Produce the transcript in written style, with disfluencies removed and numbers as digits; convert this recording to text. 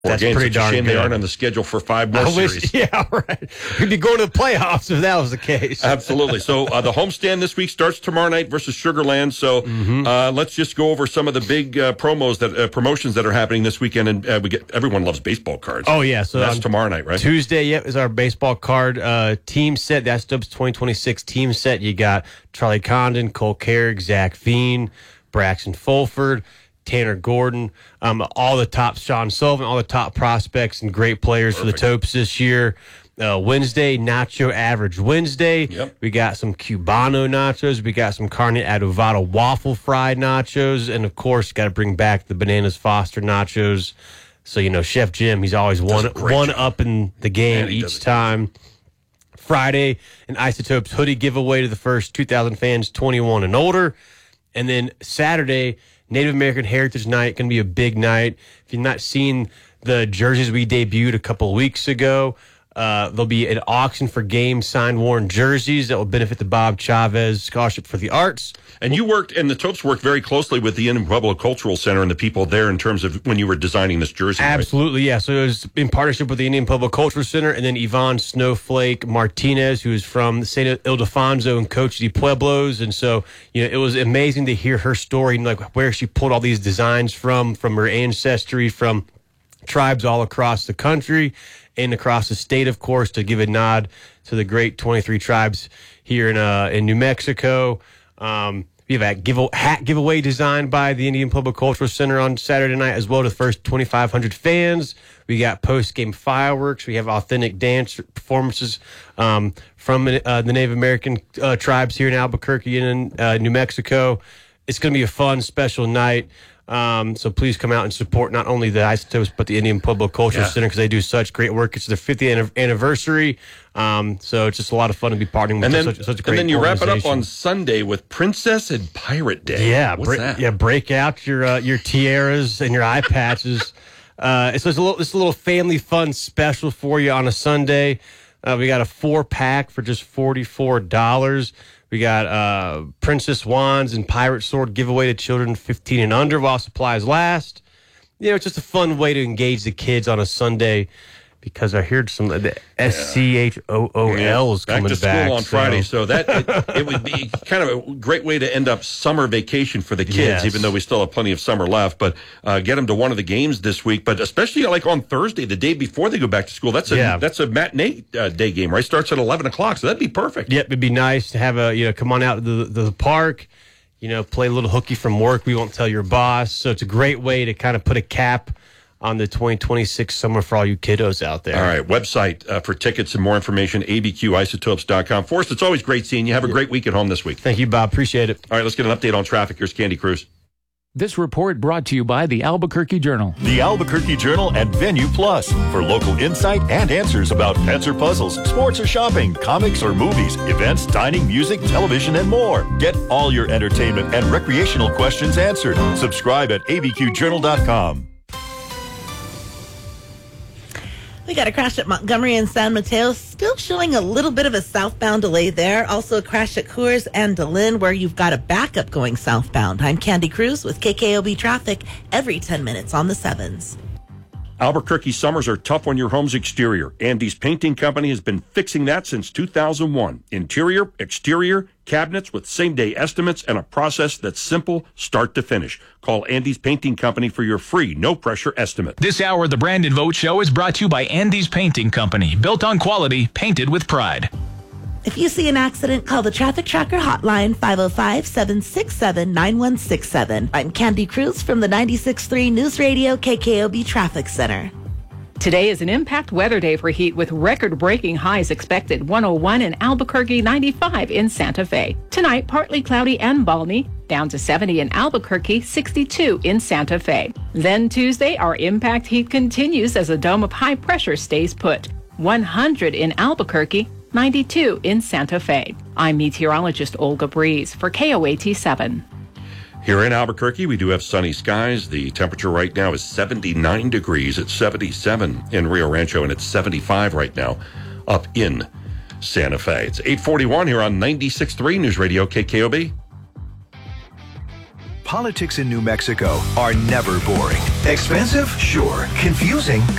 That's games. pretty It's a darn shame good. They aren't on the schedule for 5 more series. Yeah, right. We'd be going to the playoffs if that was the case. Absolutely. So the homestand this week starts tomorrow night versus Sugar Land. So let's just go over some of the big promotions that are happening this weekend. And everyone loves baseball cards. Oh, yeah. So that's tomorrow night, right? Tuesday, is our baseball card team set. That's Dubs 2026 team set. You got Charlie Condon, Cole Carrick, Zach Veen, Braxton Fulford, Tanner Gordon, all the top, Sean Sullivan, all the top prospects and great players for the Topes this year. Wednesday, Nacho Average Wednesday. Yep. We got some Cubano nachos. We got some Carne Adovada waffle fried nachos. And, of course, got to bring back the Bananas Foster nachos. So, Chef Jim, he's always one up in the game each time. Friday, an Isotopes hoodie giveaway to the first 2,000 fans 21 and older. And then Saturday, Native American Heritage Night, going to be a big night. If you've not seen the jerseys we debuted a couple of weeks ago, there'll be an auction for game signed worn jerseys that will benefit the Bob Chavez Scholarship for the Arts. And you worked, and the Topes worked very closely with the Indian Pueblo Cultural Center and the people there in terms of when you were designing this jersey. Absolutely, yeah. So it was in partnership with the Indian Pueblo Cultural Center, and then Yvonne Snowflake Martinez, who is from St. Ildefonso and Coach de Pueblos. And so, it was amazing to hear her story and like where she pulled all these designs from her ancestry, from tribes all across the country and across the state, of course, to give a nod to the great 23 tribes here in New Mexico. We have a hat giveaway designed by the Indian Pueblo Cultural Center on Saturday night as well to the first 2,500 fans. We got post-game fireworks. We have authentic dance performances from the Native American tribes here in Albuquerque and in New Mexico. It's going to be a fun, special night. So please come out and support not only the Isotopes, but the Indian Pueblo Cultural Center because they do such great work. It's their 50th anniversary. So it's just a lot of fun to be partnering with such a great And then you wrap it up organization. on Sunday with Princess and Pirate Day. Yeah. What's that? Yeah, break out your tiaras and your eye patches. It's a little family fun special for you on a Sunday. We got a 4-pack for just $44. We got Princess Wands and Pirate Sword giveaway to children 15 and under while supplies last. It's just a fun way to engage the kids on a Sunday because I heard some of the SCHOOL is coming back. Back to school on Friday, so that it would be kind of a great way to end up summer vacation for the kids, even though we still have plenty of summer left. But get them to one of the games this week, but especially like on Thursday, the day before they go back to school. That's a matinee day game, right? Starts at 11 o'clock, so that'd be perfect. Yep, it'd be nice to have come on out to the park, play a little hooky from work. We won't tell your boss. So it's a great way to kind of put a cap on the 2026 summer for all you kiddos out there. All right, website for tickets and more information, abqisotopes.com. Forrest, it's always great seeing you. Have a great week at home this week. Thank you, Bob. Appreciate it. All right, let's get an update on traffic. Here's Candy Cruz. This report brought to you by the Albuquerque Journal. The Albuquerque Journal and Venue Plus for local insight and answers about pets or puzzles, sports or shopping, comics or movies, events, dining, music, television, and more. Get all your entertainment and recreational questions answered. Subscribe at abqjournal.com. We got a crash at Montgomery and San Mateo, still showing a little bit of a southbound delay there. Also a crash at Coors and DeLynn where you've got a backup going southbound. I'm Candy Cruz with KKOB Traffic every 10 minutes on the 7s. Albuquerque summers are tough on your home's exterior. Andy's Painting Company has been fixing that since 2001. Interior, exterior, cabinets with same-day estimates and a process that's simple start to finish. Call Andy's Painting Company for your free, no-pressure estimate. This hour of the Brandon Vogt Show is brought to you by Andy's Painting Company. Built on quality, painted with pride. If you see an accident, call the Traffic Tracker hotline, 505-767-9167. I'm Candy Cruz from the 96.3 News Radio KKOB Traffic Center. Today is an impact weather day for heat with record-breaking highs expected, 101 in Albuquerque, 95 in Santa Fe. Tonight, partly cloudy and balmy, down to 70 in Albuquerque, 62 in Santa Fe. Then Tuesday, our impact heat continues as a dome of high pressure stays put, 100 in Albuquerque, 92 in Santa Fe. I'm meteorologist Olga Breeze for KOAT 7. Here in Albuquerque, we do have sunny skies. The temperature right now is 79 degrees. It's 77 in Rio Rancho, and it's 75 right now up in Santa Fe. It's 8:41 here on 96.3 News Radio KKOB. Politics in New Mexico are never boring. Expensive? Sure. Confusing?